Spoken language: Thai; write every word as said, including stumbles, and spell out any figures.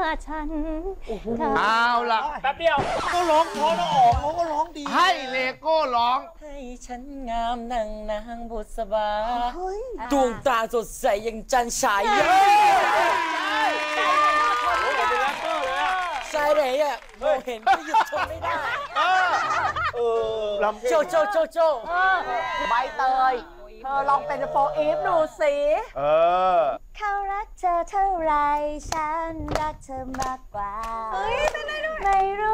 ฉันเอาล่ะแป๊บเดียวก็ร้องเพราะน้องอ๋องเขาก็ร้องดีให้เลโก้ร้องให้ฉันงามนังนางบุษบาเฮ้ยดวงตาสดใสอย่างจันทร์ฉายเยอะใช่เลยอ่ะมองเห็นก็หยุดชมไม่ได้เออลำโจโจโจโจใบเตย เธอลองเป็นโฟอีฟดูสิเออเขารักเธอเท่าไรฉันรักเธอมากกว่า ไม่รู้